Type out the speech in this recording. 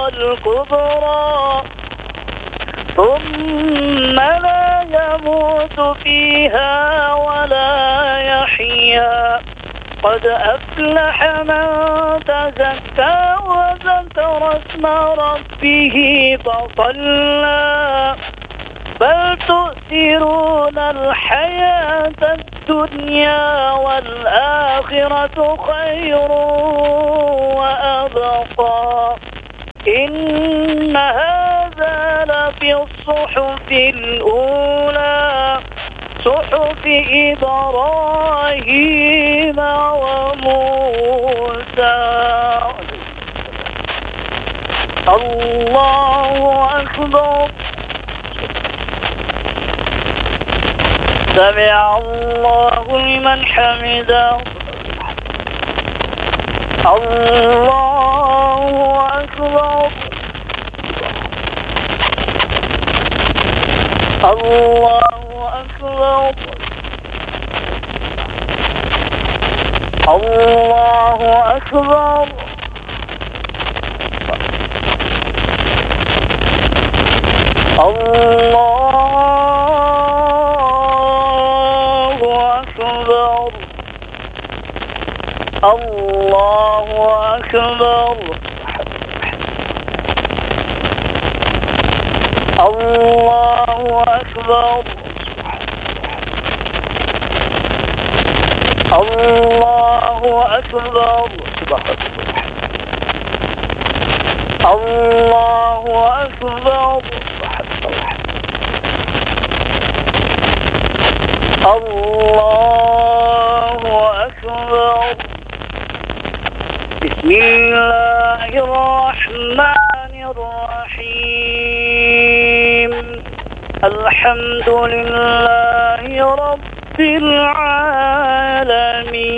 الكبرى ثم لا يموت فيها ولا يحيا قد أفلح من تزكى وذكر اسم ربه فصلى بل تؤثرون الحياة الدنيا والآخرة خير وأبقى إن هذا لفي الصحف الأولى صحف إبراهيم وموسى. الله أكبر. سمع الله لمن حمده. الله أكبر. الله أكبر. الله أكبر. الله أكبر. الله أكبر. الله أكبر. الله أكبر. الله أكبر. الله أكبر. بسم الله الرحمن الرحيم. الحمد لله رب العالمين.